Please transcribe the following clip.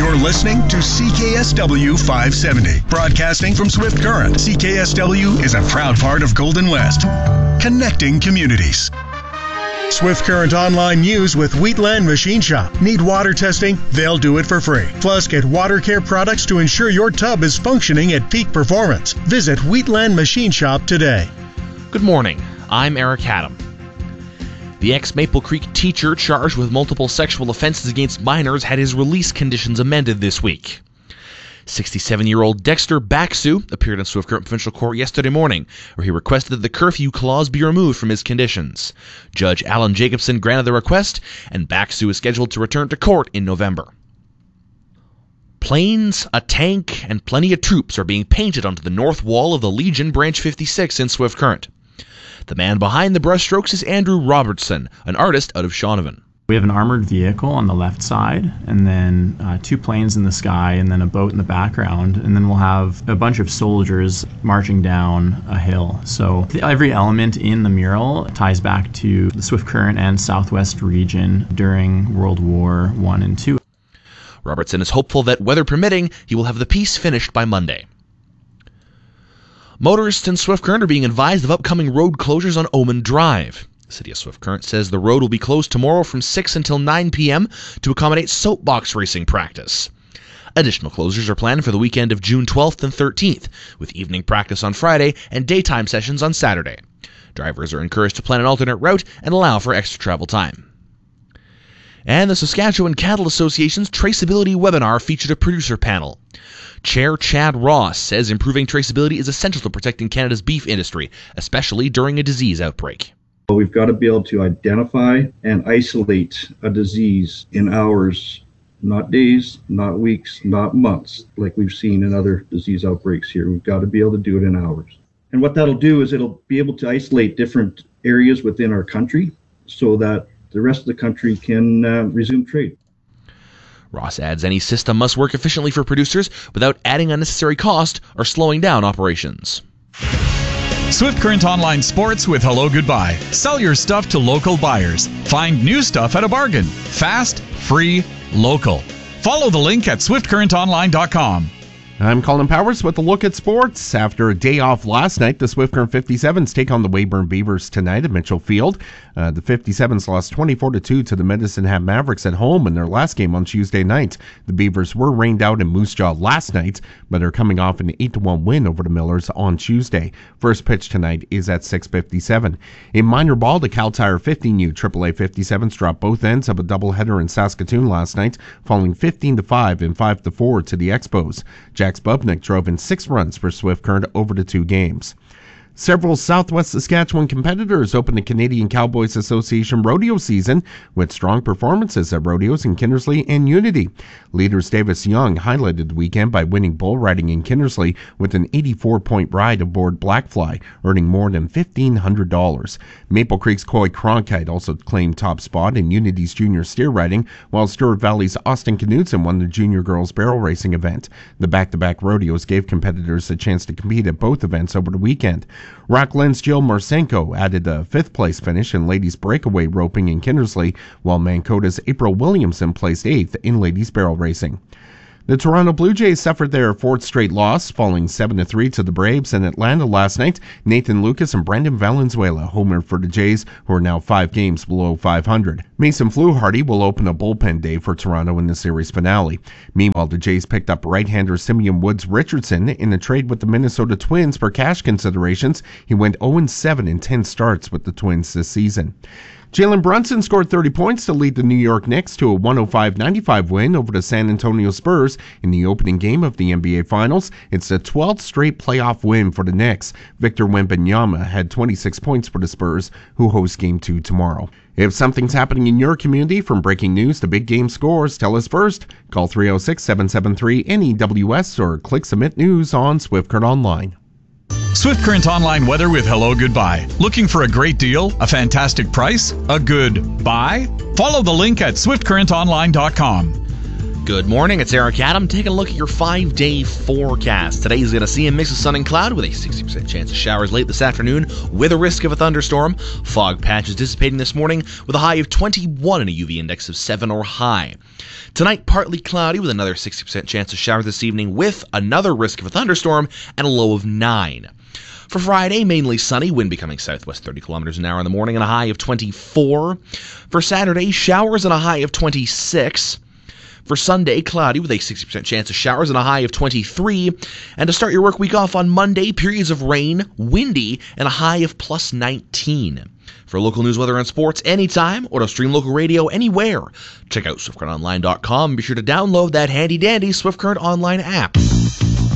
You're listening to CKSW 570, broadcasting from Swift Current. CKSW is a proud part of Golden West, connecting communities. Swift Current Online News with Wheatland Machine Shop. Need water testing? They'll do it for free. Plus, get water care products to ensure your tub is functioning at peak performance. Visit Wheatland Machine Shop today. Good morning. I'm Eric Haddam. The ex-Maple Creek teacher charged with multiple sexual offenses against minors had his release conditions amended this week. 67-year-old Dexter Baksu appeared in Swift Current Provincial Court yesterday morning, where he requested that the curfew clause be removed from his conditions. Judge Alan Jacobson granted the request, and Baksu is scheduled to return to court in November. Planes, a tank, and plenty of troops are being painted onto the north wall of the Legion Branch 56 in Swift Current. The man behind the brushstrokes is Andrew Robertson, an artist out of Shaunavon. We have an armored vehicle on the left side, and then 2 planes in the sky, and then a boat in the background, and then we'll have a bunch of soldiers marching down a hill. So every element in the mural ties back to the Swift Current and Southwest region during World War I and II. Robertson is hopeful that, weather permitting, he will have the piece finished by Monday. Motorists in Swift Current are being advised of upcoming road closures on Oman Drive. The City of Swift Current says the road will be closed tomorrow from 6 until 9 p.m. to accommodate soapbox racing practice. Additional closures are planned for the weekend of June 12th and 13th, with evening practice on Friday and daytime sessions on Saturday. Drivers are encouraged to plan an alternate route and allow for extra travel time. And the Saskatchewan Cattle Association's traceability webinar featured a producer panel. Chair Chad Ross says improving traceability is essential to protecting Canada's beef industry, especially during a disease outbreak. We've got to be able to identify and isolate a disease in hours, not days, not weeks, not months, like we've seen in other disease outbreaks here. We've got to be able to do it in hours. And what that'll do is it'll be able to isolate different areas within our country so that the rest of the country can resume trade. Ross adds any system must work efficiently for producers without adding unnecessary cost or slowing down operations. Swift Current Online Sports with Hello Goodbye. Sell your stuff to local buyers. Find new stuff at a bargain. Fast, free, local. Follow the link at swiftcurrentonline.com. I'm Colin Powers with a look at sports. After a day off last night, the Swift Current 57s take on the Weyburn Beavers tonight at Mitchell Field. The 57s lost 24-2 to the Medicine Hat Mavericks at home in their last game on Tuesday night. The Beavers were rained out in Moose Jaw last night, but are coming off an 8-1 win over the Millers on Tuesday. First pitch tonight is at 6:57. In minor ball, the Cal Tire 15U AAA 57s dropped both ends of a doubleheader in Saskatoon last night, falling 15-5 and 5-4 to the Expos. Jax Bubnick drove in 6 runs for Swift Current over the 2 games. Several Southwest Saskatchewan competitors opened the Canadian Cowboys Association rodeo season with strong performances at rodeos in Kindersley and Unity. Leaders Davis Young highlighted the weekend by winning bull riding in Kindersley with an 84-point ride aboard Blackfly, earning more than $1,500. Maple Creek's Coy Cronkite also claimed top spot in Unity's junior steer riding, while Stewart Valley's Austin Knudsen won the junior girls barrel racing event. The back-to-back rodeos gave competitors a chance to compete at both events over the weekend. Rockland's Jill Marsenko added a 5th-place finish in ladies breakaway roping in Kindersley, while Mancota's April Williamson placed 8th in ladies barrel racing. The Toronto Blue Jays suffered their 4th straight loss, falling 7-3 to the Braves in Atlanta last night. Nathan Lucas and Brandon Valenzuela homered for the Jays, who are now 5 games below 500. Mason Fluharty will open a bullpen day for Toronto in the series finale. Meanwhile, the Jays picked up right-hander Simeon Woods Richardson in a trade with the Minnesota Twins for cash considerations. He went 0-7 in 10 starts with the Twins this season. Jalen Brunson scored 30 points to lead the New York Knicks to a 105-95 win over the San Antonio Spurs in the opening game of the NBA Finals. It's the 12th straight playoff win for the Knicks. Victor Wembanyama had 26 points for the Spurs, who host Game 2 tomorrow. If something's happening in your community, from breaking news to big game scores, tell us first. Call 306-773-NEWS or click Submit News on Swift Current Online. Swift Current Online weather with Hello Goodbye. Looking for a great deal, a fantastic price, a good buy? Follow the link at swiftcurrentonline.com. Good morning, it's Eric Adam taking a look at your 5-day forecast. Today is going to see a mix of sun and cloud with a 60% chance of showers late this afternoon with a risk of a thunderstorm. Fog patches dissipating this morning with a high of 21 and a UV index of 7 or high. Tonight, partly cloudy with another 60% chance of showers this evening with another risk of a thunderstorm and a low of 9. For Friday, mainly sunny, wind becoming southwest 30 kilometers an hour in the morning and a high of 24. For Saturday, showers and a high of 26. For Sunday, cloudy with a 60% chance of showers and a high of 23. And to start your work week off on Monday, periods of rain, windy, and a high of plus 19. For local news, weather, and sports anytime, or to stream local radio anywhere, check out SwiftCurrentOnline.com and be sure to download that handy-dandy Swift Current Online app.